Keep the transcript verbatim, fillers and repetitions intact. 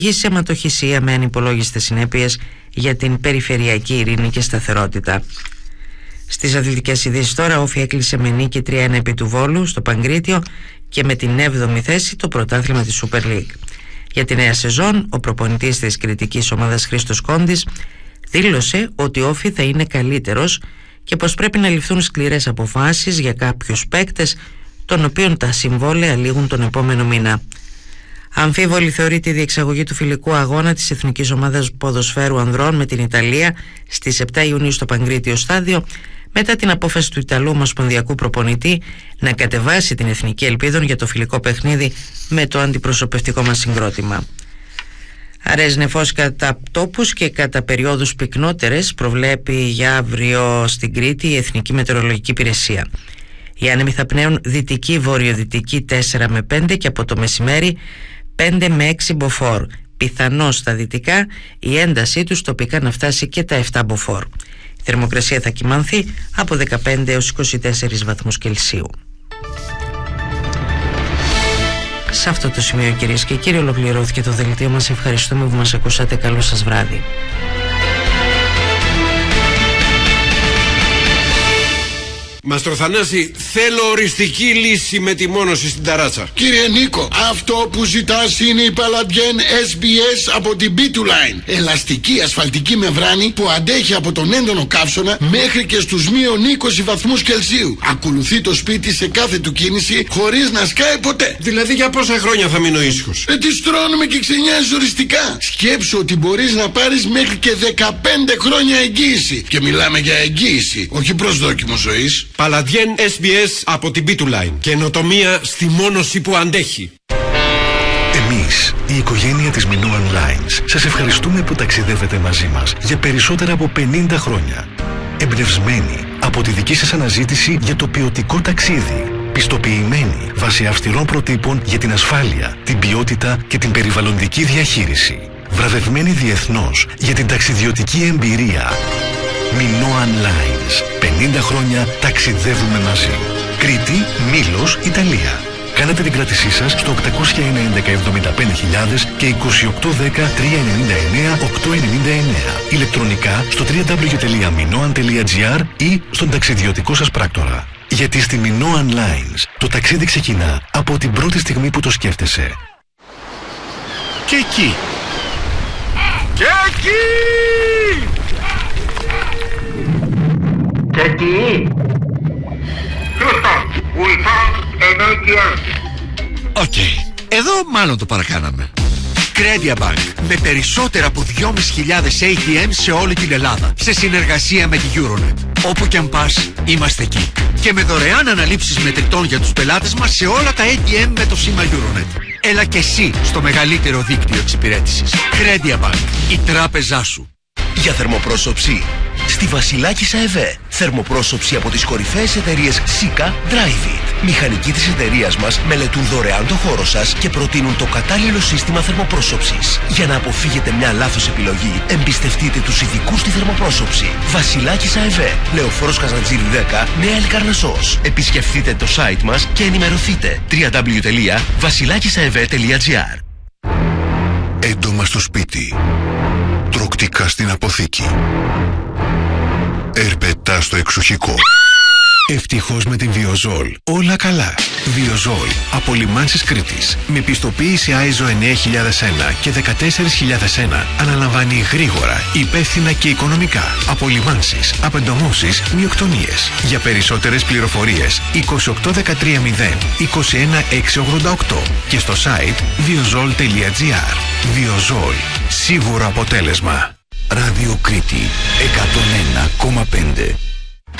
σε αιματοχυσία με ανυπολόγιστες συνέπειες για την περιφερειακή ειρήνη και σταθερότητα. Στις αθλητικές ειδήσεις τώρα, Όφη έκλεισε με νίκη τρία ένα επί του Βόλου στο Παγκρίτιο και με την έβδομη θέση το πρωτάθλημα της Super League. Για τη νέα σεζόν, ο προπονητής της κριτικής ομάδας Χρήστος Κόντης δήλωσε ότι ο Όφη θα είναι καλύτερος και πως πρέπει να ληφθούν σκληρές αποφάσεις για κάποιους παίκτες, των οποίων τα συμβόλαια λήγουν τον επόμενο μήνα. Αμφίβολη θεωρείται η διεξαγωγή του φιλικού αγώνα της Εθνικής Ομάδας Ποδοσφαίρου Ανδρών με την Ιταλία στις επτά Ιουνίου στο Παγκρίτιο Στάδιο, μετά την απόφαση του Ιταλού Ομοσπονδιακού προπονητή να κατεβάσει την Εθνική Ελπίδων για το φιλικό παιχνίδι με το αντιπροσωπευτικό μας συγκρότημα. Αραιές νεφός κατά τόπους και κατά περιόδους πυκνότερες προβλέπει για αύριο στην Κρήτη η Εθνική Μετεωρολογική Υπηρεσία. Οι άνεμοι θα πνέουν δυτική βορειοδυτική τέσσερα με πέντε και από το μεσημέρι πέντε με έξι μποφόρ. Πιθανώς στα δυτικά η έντασή τους τοπικά να φτάσει και τα επτά μποφόρ. Η θερμοκρασία θα κυμανθεί από δεκαπέντε έως είκοσι τέσσερις βαθμούς Κελσίου. Σε αυτό το σημείο, κυρίες και κύριοι, ολοκληρώθηκε το δελτίο μας. Ευχαριστούμε που μας ακούσατε. Καλό σας βράδυ. Μαστρο Θανάση, θέλω οριστική λύση με τη μόνωση στην ταράτσα. Κύριε Νίκο, αυτό που ζητάς είναι η Παλαντιέν ες μπι ες από την μπι του Line. Ελαστική ασφαλτική μεμβράνη που αντέχει από τον έντονο καύσωνα μέχρι και στους μείον είκοσι βαθμούς Κελσίου. Ακολουθεί το σπίτι σε κάθε του κίνηση χωρίς να σκάει ποτέ. Δηλαδή για πόσα χρόνια θα μείνω ήσυχος? Ε, τη στρώνουμε και ξενιάζεις οριστικά. Σκέψου ότι μπορείς να πάρεις μέχρι και δεκαπέντε χρόνια εγγύηση. Και μιλάμε για εγγύηση, όχι προσδόκιμο ζωής. Παλαντιέν ες μπι ες από την μπι του Line. Καινοτομία στη μόνωση που αντέχει. Εμείς, η οικογένεια της Minoan Lines, σας ευχαριστούμε που ταξιδεύετε μαζί μας για περισσότερα από πενήντα χρόνια. Εμπνευσμένοι από τη δική σας αναζήτηση για το ποιοτικό ταξίδι. Πιστοποιημένοι βάσει αυστηρών προτύπων για την ασφάλεια, την ποιότητα και την περιβαλλοντική διαχείριση. Βραβευμένοι διεθνώς για την ταξιδιωτική εμπειρία. Minoan Lines. πενήντα χρόνια ταξιδεύουμε μαζί. Κρήτη, Μήλος, Ιταλία. Κάνετε την κράτησή σας στο οκτώ ένα ένα εβδομήντα πέντε χιλιάδες και είκοσι οκτώ δέκα τριακόσια ενενήντα εννέα οκτακόσια ενενήντα εννέα. Ηλεκτρονικά στο double-u double-u double-u τελεία minoan τελεία gr ή στον ταξιδιωτικό σας πράκτορα. Γιατί στη Minoan Lines το ταξίδι ξεκινά από την πρώτη στιγμή που το σκέφτεσαι. Και εκεί. Και εκεί. Και εκεί. Houston, we found an έι τι εμ. Οκ, εδώ μάλλον το παρακάναμε. Credia Bank, με περισσότερα από δυόμισι χιλιάδες έι τι εμ σε όλη την Ελλάδα, σε συνεργασία με τη Euronet. Όπου και αν πας, είμαστε εκεί. Και με δωρεάν αναλήψεις μετρητών για τους πελάτες μας σε όλα τα έι τι εμ με το σήμα Euronet. Έλα και εσύ στο μεγαλύτερο δίκτυο εξυπηρέτησης. Credia Bank, η τράπεζά σου. Για θερμοπρόσωψη, στη Βασιλάκισσα ΕΒΕ. Θερμοπρόσωψη από τις κορυφαίες εταιρείες Sika, Drive-It. Μηχανικοί της εταιρείας μας μελετούν δωρεάν το χώρο σας και προτείνουν το κατάλληλο σύστημα θερμοπρόσωψης. Για να αποφύγετε μια λάθος επιλογή, εμπιστευτείτε τους ειδικούς στη θερμοπρόσωψη. Βασιλάκισσα ΕΒΕ, Λεωφόρος Καζαντζήρη δέκα, Νέα Ελικαρνασσός. Επισκεφτείτε το site μας και ενημερωθείτε. double-u double-u double-u τελεία βασιλάκισσα-ευε τελεία gr. Έντομα στο σπίτι. Τροκτικά στην αποθήκη. Ερπετά στο εξοχικό. Ευτυχώς με την Βιοζόλ όλα καλά. Βιοζόλ από Λιμάνσης Κρήτης με πιστοποίηση άιζο εννέα χιλιάδες ένα και δεκατέσσερα χιλιάδες ένα αναλαμβάνει γρήγορα, υπεύθυνα και οικονομικά από λιμάνσεις, απεντομώσεις, μειοκτονίες. Για περισσότερες πληροφορίες είκοσι οκτώ δεκατρία μηδέν είκοσι ένα εξακόσια ογδόντα οκτώ και στο site βιοζόλ τελεία gr. Βιοζόλ. Σίγουρο αποτέλεσμα. Ράδιο Κρήτη εκατόν ένα κόμμα πέντε.